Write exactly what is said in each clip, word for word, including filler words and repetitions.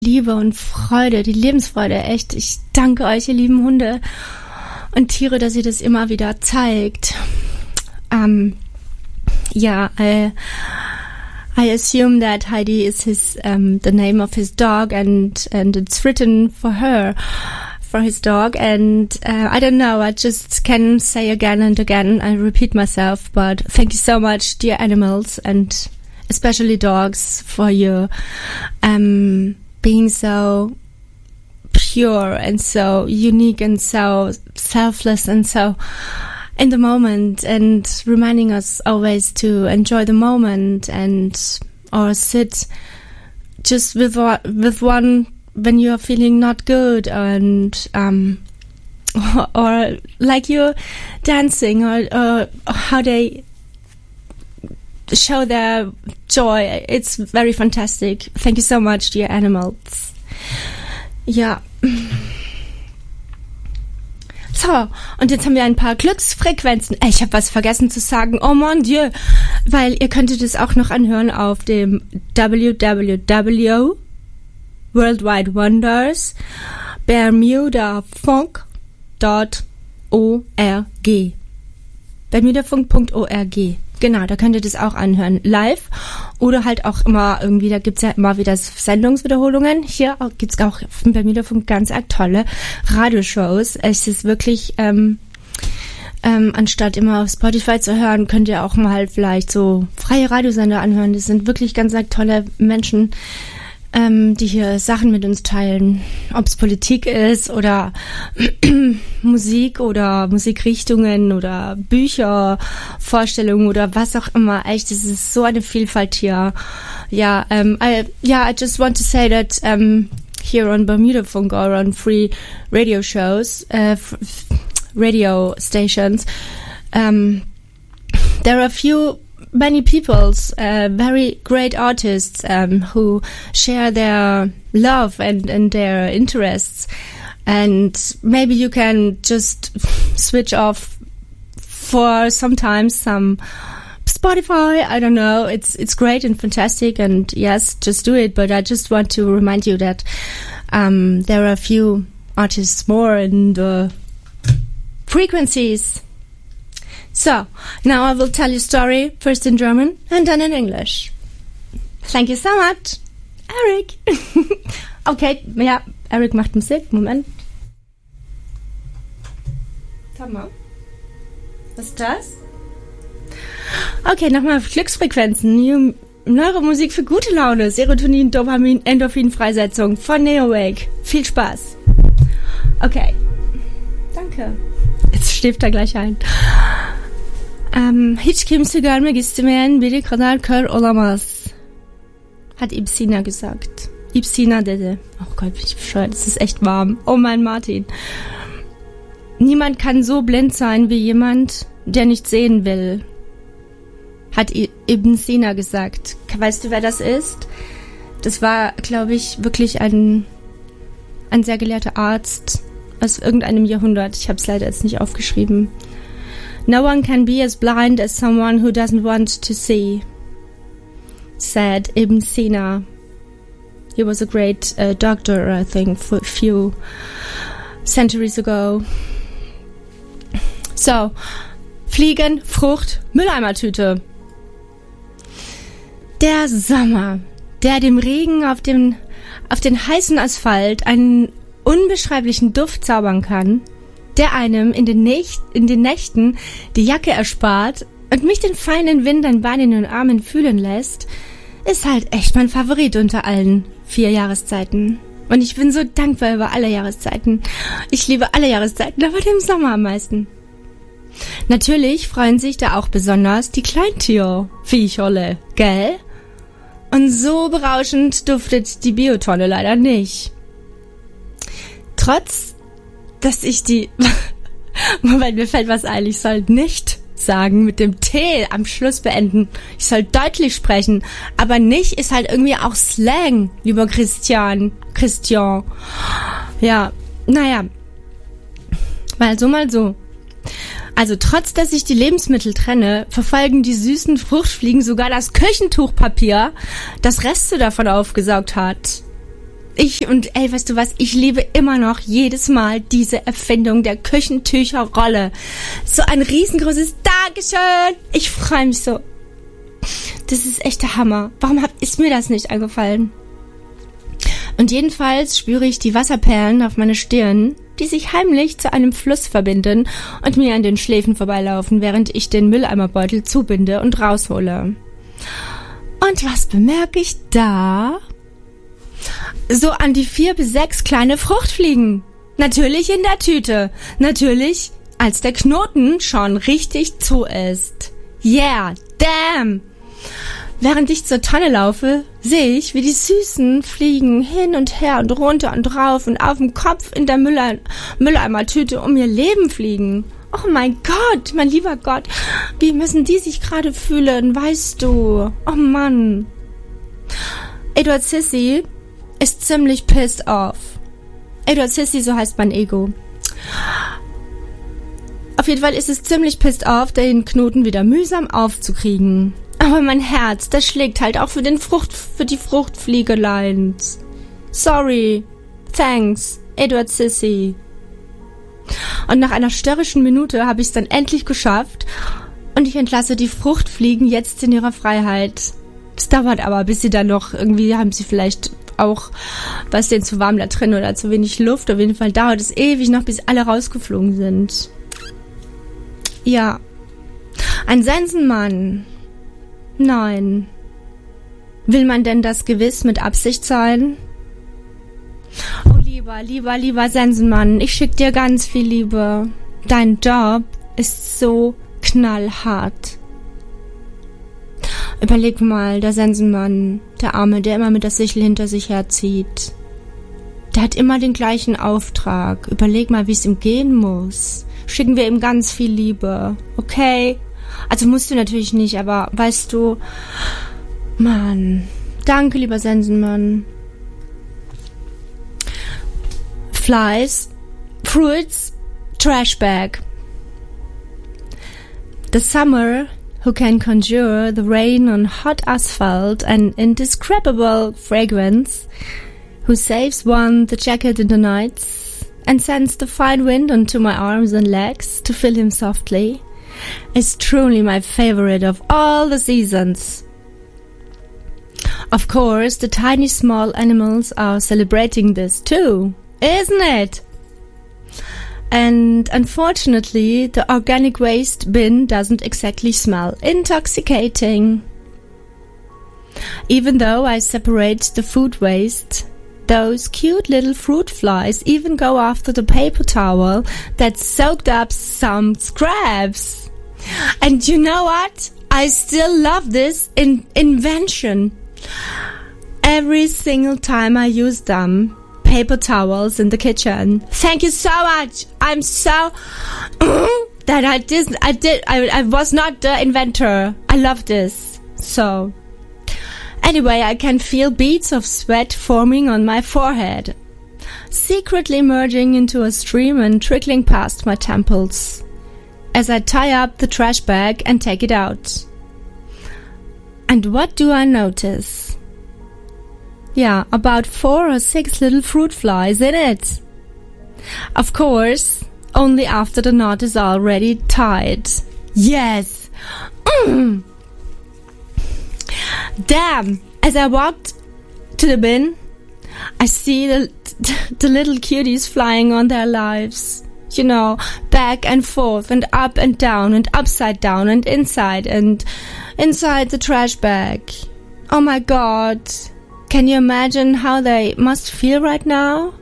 Liebe und Freude, die Lebensfreude, echt. Ich danke euch, ihr lieben Hunde und Tiere, dass ihr das immer wieder zeigt. Um, yeah, I, I assume that Heidi is his, um, the name of his dog, and, and it's written for her, for his dog, and uh, I don't know, I just can say again and again, I repeat myself, but thank you so much, dear animals, and especially dogs, for your, um, being so pure and so unique and so selfless and so in the moment, and reminding us always to enjoy the moment and or sit just with with one when you're feeling not good, and um or, or like you're dancing, or, or how they show their joy. It's very fantastic. Thank you so much, dear animals. Ja. So, und jetzt haben wir ein paar Glücksfrequenzen. Ich habe was vergessen zu sagen. Oh mon Dieu. Weil ihr könntet es auch noch anhören auf dem w w w punkt worldwide wonders bermuda funk punkt org. bermudafunk punkt org. Genau, da könnt ihr das auch anhören, live, oder halt auch immer irgendwie, da gibt's ja immer wieder Sendungswiederholungen. Hier gibt's auch im Bermuda-Funk ganz arg tolle Radioshows. Es ist wirklich, ähm, ähm, anstatt immer auf Spotify zu hören, könnt ihr auch mal vielleicht so freie Radiosender anhören. Das sind wirklich ganz arg tolle Menschen, ähm, die hier Sachen mit uns teilen. Ob es Politik ist oder Musik oder Musikrichtungen oder Bücher, Vorstellungen oder was auch immer. Echt, es ist so eine Vielfalt hier. Ja, um, I, yeah, I just want to say that um, here on Bermuda Funk or on free radio shows, uh, f- radio stations, um, there are a few many peoples, uh, very great artists, um, who share their love and, and their interests. And maybe you can just switch off for sometimes some Spotify. I don't know. It's, it's great and fantastic. And yes, just do it. But I just want to remind you that, um, there are a few artists more in the frequencies. So, now I will tell you a story, first in German and then in English. Thank you so much, Eric. Okay, ja, Eric macht Musik, Moment. Sag mal. Was ist das? Okay, nochmal Glücksfrequenzen. Neuromusik für gute Laune, Serotonin, Dopamin, Endorphin-Freisetzung von Neowake. Viel Spaß. Okay. Danke. Jetzt schläft er gleich ein. Um, hiç kimse görmek istemeyen biri kadar kör olamaz, hat Ibn Sina gesagt. Ibn Sina dedi. Oh Gott, bin ich bescheuert, es ist echt warm. Oh mein Martin. Niemand kann so blind sein wie jemand, der nicht sehen will, hat Ibn Sina gesagt. Weißt du, wer das ist? Das war, glaube ich, wirklich ein, ein sehr gelehrter Arzt aus irgendeinem Jahrhundert. Ich habe es leider jetzt nicht aufgeschrieben. No one can be as blind as someone who doesn't want to see, said Ibn Sina. He was a great uh, doctor, I think, for a few centuries ago. So, Fliegen, Frucht, Mülleimertüte. Der Sommer, der dem Regen auf dem, auf den heißen Asphalt einen unbeschreiblichen Duft zaubern kann, der einem in den, Nächt, in den Nächten die Jacke erspart und mich den feinen Wind an Beinen und Armen fühlen lässt, ist halt echt mein Favorit unter allen vier Jahreszeiten. Und ich bin so dankbar über alle Jahreszeiten. Ich liebe alle Jahreszeiten, aber den Sommer am meisten. Natürlich freuen sich da auch besonders die Kleintierviecherle, gell? Und so berauschend duftet die Biotonne leider nicht. Trotz dass ich die... Moment, mir fällt was ein. Ich soll nicht sagen, mit dem T am Schluss beenden. Ich soll deutlich sprechen. Aber nicht ist halt irgendwie auch Slang, lieber Christian. Christian. Ja, naja. Mal so, mal so. Also trotz, dass ich die Lebensmittel trenne, verfolgen die süßen Fruchtfliegen sogar das Küchentuchpapier, das Reste davon aufgesaugt hat. Ich und ey, weißt du was, ich liebe immer noch jedes Mal diese Erfindung der Küchentücherrolle. So ein riesengroßes Dankeschön. Ich freue mich so. Das ist echt der Hammer. Warum hab, ist mir das nicht eingefallen? Und jedenfalls spüre ich die Wasserperlen auf meiner Stirn, die sich heimlich zu einem Fluss verbinden und mir an den Schläfen vorbeilaufen, während ich den Mülleimerbeutel zubinde und raushole. Und was bemerke ich da? So an die vier bis sechs kleine Fruchtfliegen. Natürlich in der Tüte. Natürlich, als der Knoten schon richtig zu ist. Yeah, damn! Während ich zur Tonne laufe, sehe ich, wie die süßen Fliegen hin und her und runter und rauf und auf dem Kopf in der Mülle- Mülleimertüte um ihr Leben fliegen. Oh mein Gott, mein lieber Gott, wie müssen die sich gerade fühlen, weißt du? Oh Mann. Edward Sissy ist ziemlich pissed off. Edward Sissy, so heißt mein Ego. Auf jeden Fall ist es ziemlich pissed off, den Knoten wieder mühsam aufzukriegen. Aber mein Herz, das schlägt halt auch für den Frucht, für die Fruchtfliegelein. Sorry. Thanks, Edward Sissy. Und nach einer störrischen Minute habe ich es dann endlich geschafft und ich entlasse die Fruchtfliegen jetzt in ihrer Freiheit. Es dauert aber, bis sie dann noch, irgendwie haben sie vielleicht auch, was denen zu warm da drin oder zu wenig Luft. Auf jeden Fall dauert es ewig noch, bis alle rausgeflogen sind. Ja. Ein Sensenmann. Nein. Will man denn das gewiss mit Absicht sein? Oh, lieber, lieber, lieber Sensenmann, ich schick dir ganz viel Liebe. Dein Job ist so knallhart. Überleg mal, der Sensenmann, der Arme, der immer mit der Sichel hinter sich herzieht. Der hat immer den gleichen Auftrag. Überleg mal, wie es ihm gehen muss. Schicken wir ihm ganz viel Liebe, okay? Also musst du natürlich nicht, aber weißt du, Mann, danke, lieber Sensenmann. Flies, fruits, trash bag. The summer who can conjure the rain on hot asphalt and indescribable fragrance, who saves one the jacket in the nights and sends the fine wind onto my arms and legs to fill him softly, is truly my favorite of all the seasons. Of course, the tiny small animals are celebrating this too, isn't it? And unfortunately, the organic waste bin doesn't exactly smell intoxicating. Even though I separate the food waste, those cute little fruit flies even go after the paper towel that soaked up some scraps. And you know what? I still love this in- invention. Every single time I use them, paper towels in the kitchen. Thank you so much. I'm so that I did. I did. I, I was not the inventor. I love this. So anyway, I can feel beads of sweat forming on my forehead, secretly merging into a stream and trickling past my temples as I tie up the trash bag and take it out. And what do I notice? Yeah, about four or six little fruit flies in it. Of course, only after the knot is already tied. Yes! Mm. Damn! As I walked to the bin, I see the, the little cuties flying on their lives. You know, back and forth and up and down and upside down and inside and inside the trash bag. Oh my God! Can you imagine how they must feel right now?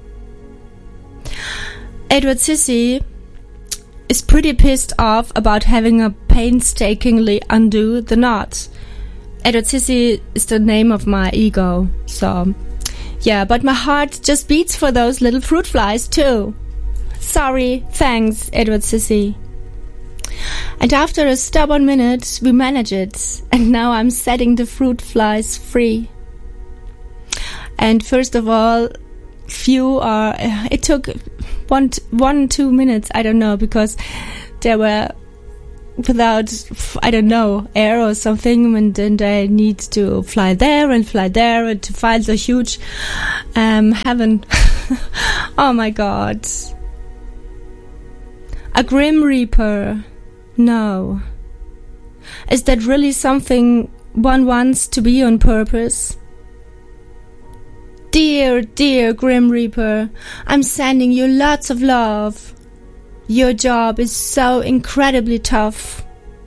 Edward Sissy is pretty pissed off about having a painstakingly undo the knot. Edward Sissy is the name of my ego, so yeah, but my heart just beats for those little fruit flies too. Sorry, thanks, Edward Sissy. And after a stubborn minute, we manage it, and now I'm setting the fruit flies free. And first of all, few are, it took one, one, two minutes, I don't know, because there were without, I don't know, air or something, and then they need to fly there and fly there and to find the huge um, heaven. Oh my God. A Grim Reaper. No. Is that really something one wants to be on purpose? Dear, dear Grim Reaper, I'm sending you lots of love. Your job is so incredibly tough.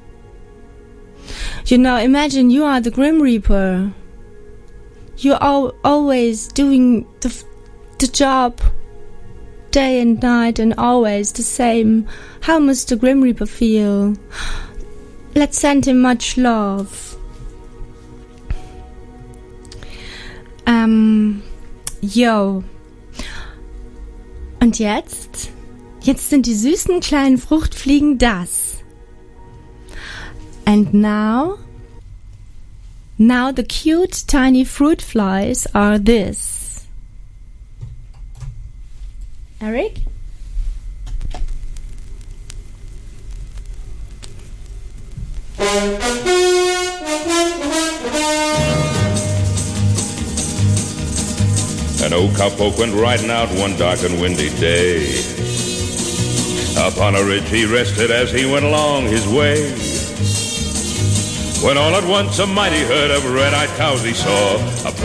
You know, imagine you are the Grim Reaper. You're al- always doing the, f- the job day and night and always the same. How must the Grim Reaper feel? Let's send him much love. Ähm, yo. Und jetzt? Jetzt sind die süßen kleinen Fruchtfliegen das. And now, now the cute tiny fruit flies are this. Eric? An old cowpoke went riding out one dark and windy day. Upon a ridge he rested as he went along his way. When all at once a mighty herd of red-eyed cows he saw, a